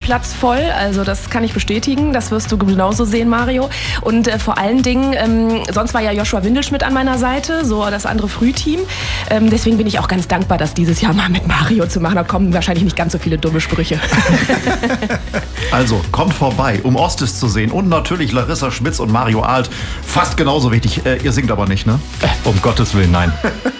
Platz voll. Also das kann ich bestätigen. Das wirst du genauso sehen, Mario. Und vor allen Dingen, sonst war ja Joshua Windelschmidt an meiner Seite, so das andere Frühteam. Deswegen bin ich auch ganz dankbar, das dieses Jahr mal mit Mario zu machen. Da kommen wahrscheinlich nicht ganz so viele dumme Sprüche. Also, kommt vorbei, um Ostis zu sehen. Und natürlich Larissa Schmitz und Mario Alt. Fast genauso wichtig. Ihr singt aber nicht, ne? Um Gottes Willen, nein.